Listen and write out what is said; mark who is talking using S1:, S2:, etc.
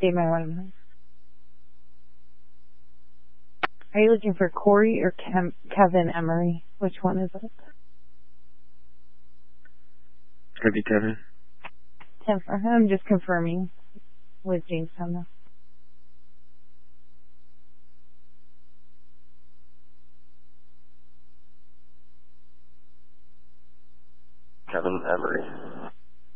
S1: State my one. Are you looking for Corey or Kevin Emery? Which one is it?
S2: Could be Kevin.
S1: I'm just confirming with Jamestown now.
S2: Kevin Emery.